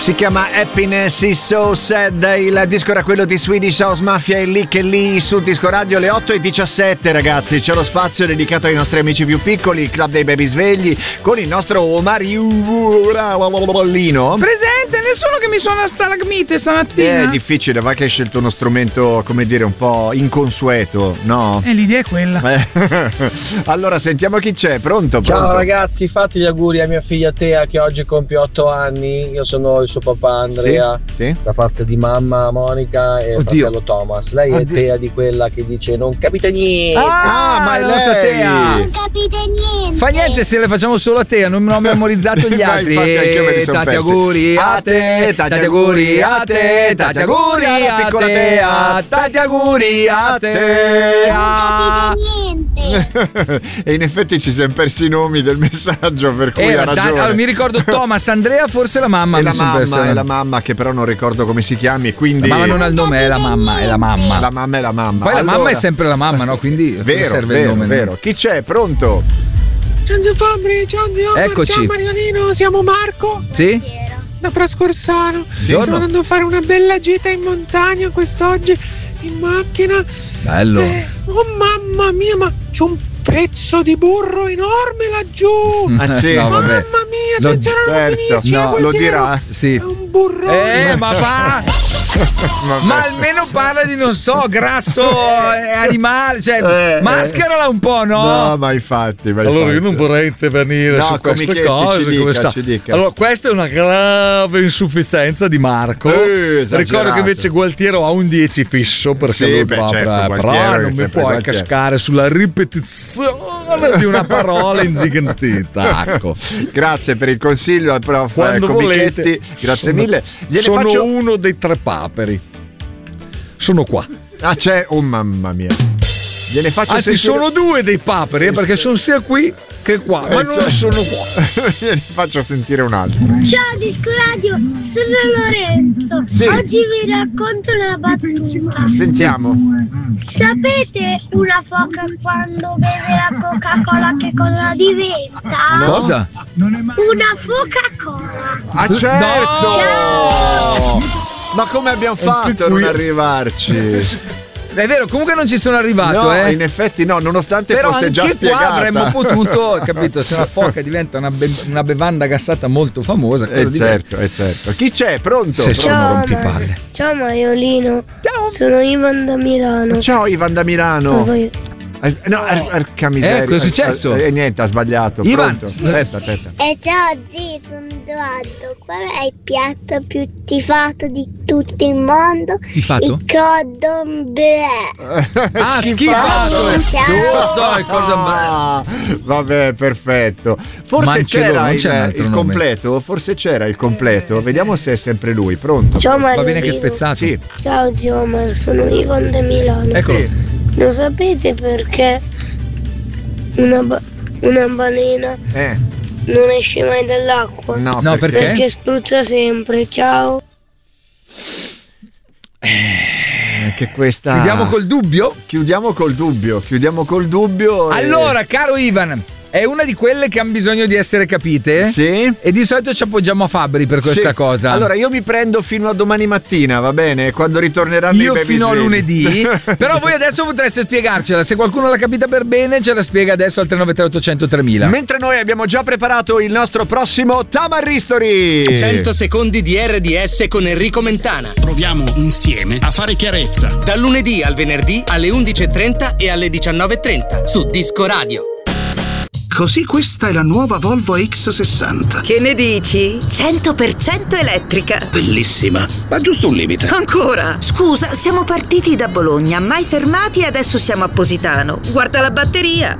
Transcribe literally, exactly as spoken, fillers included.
Si chiama Happiness is so sad. Il disco era quello di Swedish House Mafia e lì che lì su Disco Radio. Le otto e diciassette, ragazzi, c'è lo spazio dedicato ai nostri amici più piccoli, il Club dei Baby Svegli, con il nostro Mariullino presente. Nessuno che mi suona stalagmite stamattina. È difficile, va che hai scelto uno strumento, come dire, un po' inconsueto, no? E l'idea è quella. Eh. Allora sentiamo chi c'è. Pronto, pronto? Ciao ragazzi, fate gli auguri a mia figlia Tea che oggi compie otto anni. Io sono il suo papà Andrea, sì, sì. Da parte di mamma Monica e Oddio. fratello Thomas. Lei Oddio. è Tea di quella che dice non capite niente. Ah, Ah, ma è la nostra lei. Tea. Non capite niente. Fa niente se le facciamo solo a te, non ho memorizzato gli Ma altri. infatti anch'io me li son Tanti persi. auguri a te, tanti auguri a te, tanti auguri alla a piccola te, Tea, tanti auguri a te. Non capite niente. E in effetti ci siamo persi i nomi del messaggio, per cui Era ha ta- ragione. allora, mi ricordo Thomas, Andrea, forse la mamma. È mi la son persa. mamma, è la mamma che però non ricordo come si chiami, quindi La mamma non ha il nome, è la mamma, è la mamma. la mamma è la mamma. Poi la Allora, mamma è sempre la mamma, no? Quindi vero, serve vero, il nome. vero. Chi c'è? Pronto? Ciao zio Fabri, ciao zio Omar, Eccoci. ciao Mariolino, siamo Marco Sì? da Prascorsano. Stiamo Buongiorno. andando a fare una bella gita in montagna quest'oggi in macchina. Bello. Eh, oh mamma mia, ma c'è un pezzo di burro enorme laggiù. Ah, sì? No, vabbè. Mamma mia, Lo- attenzione, non certo. finisce, No, quel lo giro. dirà. Sì. È un burro. Eh, ma va! Vabbè. Ma almeno parla di, non so, grasso, eh, animale, cioè Eh, mascherala un po', no? No, ma infatti, ma Allora io infatti. non vorrei intervenire No, su queste Comichetti, cose, ci come dica, sa. ci dica. Allora, questa è una grave insufficienza di Marco. Eh, esagerato. Ricordo che invece Gualtiero ha un dieci fisso perché Sì, lui beh, proprio, certo, eh, Gualtiero però è non mi sempre puoi Gualtiero. cascare sulla ripetizione di una parola ingigantita. Ecco. Grazie per il consiglio al prof Quando Comichetti. volete. Grazie Sono- mille. Gliene sono faccio... uno dei tre paperi. Sono qua. Ah, c'è. Oh mamma mia. Gliene faccio Anzi, sentire... sono due dei paperi, eh, perché sono sia qui che qua, ma Eh, non certo. sono qua. Gliene faccio sentire un altro. Ciao Disco Radio, sono Lorenzo. Sì. Oggi vi racconto una battuta. Sentiamo. Sapete una foca quando beve la Coca-Cola che cosa diventa? Cosa? Una Coca-Cola. Ah, certo! Ma come abbiamo fatto a non arrivarci? È vero, comunque non ci sono arrivato, No, eh. in effetti no, nonostante Però fosse già anche spiegata. qua avremmo potuto, capito, se una foca diventa una, be- una bevanda gassata molto famosa, cosa Eh diventa? certo, eh certo. Chi c'è? Pronto? Se Pronto? sono rompipalle. Ciao Maiolino. Ciao. Sono Ivan da Milano. Ciao Ivan da Milano. Eh, no, porca miseria. Eh, cosa è successo? Eh, eh, niente, ha sbagliato. Ivan. Pronto? Aspetta, aspetta. E ciao zio, sono Edoardo. Qual è il piatto più tifato di tutto il mondo? Tifato? Il cordon bleu. Ah, Schifato. schifato. Ciao. Giusto, il cordon bleu. Ah, vabbè, perfetto. Forse Ma anche loro, c'era non il, c'è un altro il nome. completo. Forse c'era il completo. Vediamo se è sempre lui. Pronto? Ciao Va bene che è Mariolino. spezzato. Sì. Ciao zio Omar, sono Ivan da Milano. Eccolo. Sì. Lo sapete perché una, ba- una balena Eh, non esce mai dall'acqua? no, No, perché? Perché spruzza sempre. Ciao. Che questa. Chiudiamo col dubbio? Chiudiamo col dubbio. Chiudiamo col dubbio. e- Allora, caro Ivan, è una di quelle che hanno bisogno di essere capite. Sì. E di solito ci appoggiamo a Fabri per questa Sì. cosa. Allora io mi prendo fino a domani mattina, va bene? Quando ritorneranno io i baby fino a svegli. lunedì. Però voi adesso potreste spiegarcela. Se qualcuno l'ha capita per bene, ce la spiega adesso al tre nove tre ottocento tremila. Mentre noi abbiamo già preparato il nostro prossimo Tamarristori. cento secondi di R D S con Enrico Mentana. Proviamo insieme a fare chiarezza. Dal lunedì al venerdì alle undici e trenta e alle diciannove e trenta su Disco Radio. Così questa è la nuova Volvo X sessanta. Che ne dici? cento per cento elettrica. Bellissima, ma giusto un limite. Ancora? Scusa, siamo partiti da Bologna, mai fermati e adesso siamo a Positano. Guarda la batteria.